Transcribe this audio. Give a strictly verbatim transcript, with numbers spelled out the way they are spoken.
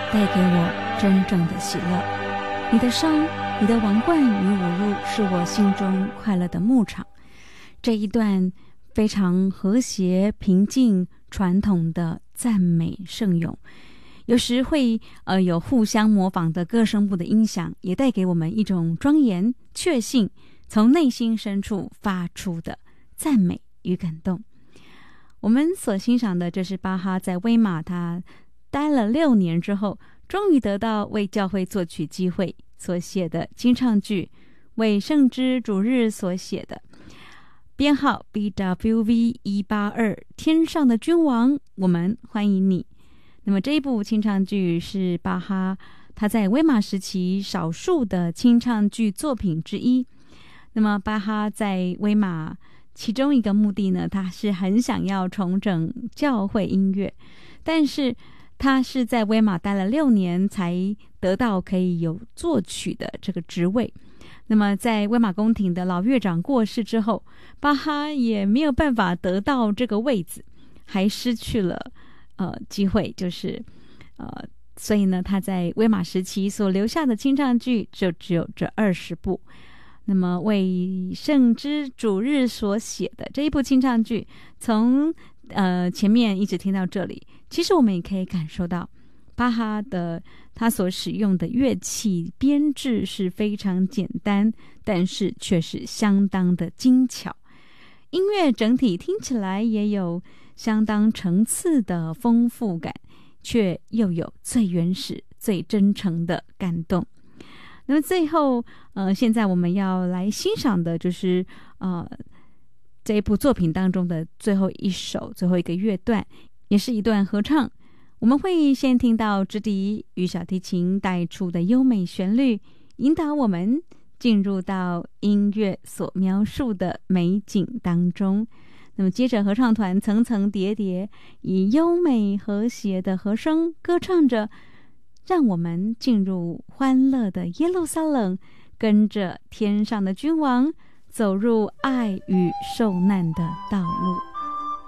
带给我真正的喜乐。你的伤，你的王冠与侮辱，是我心中快乐的牧场。这一段非常和谐、平静、传统的赞美圣咏，有时会呃有互相模仿的歌声部的音响，也带给我们一种庄严、确信，从内心深处发出的赞美与感动。我们所欣赏的，这是巴哈在威玛他待了六年之后，终于得到为教会作曲机会所写的清唱剧，为圣之主日所写的，编号 B W V 一八二，天上的君王，我们欢迎你。那么这一部清唱剧是巴哈他在威玛时期少数的清唱剧作品之一。那么巴哈在威玛其中一个目的呢，他是很想要重整教会音乐，但是他是在威玛待了六年才得到可以有作曲的这个职位。那么在威玛宫廷的老乐长过世之后，巴哈也没有办法得到这个位子，还失去了呃机会，就是呃，所以呢，他在威玛时期所留下的清唱剧就只有这二十部。那么为圣之主日所写的这一部清唱剧，从呃前面一直听到这里，其实我们也可以感受到巴哈的他所使用的乐器编制是非常简单，但是却是相当的精巧。音乐整体听起来也有相当层次的丰富感，却又有最原始、最真诚的感动。那么最后，呃，现在我们要来欣赏的就是呃这一部作品当中的最后一首、最后一个乐段，也是一段合唱。我们会先听到直笛与小提琴带出的优美旋律，引导我们进入到音乐所描述的美景当中。那么接着合唱团层层叠叠，以优美和谐的和声歌唱着，让我们进入欢乐的耶路撒冷，跟着天上的君王走入爱与受难的道路。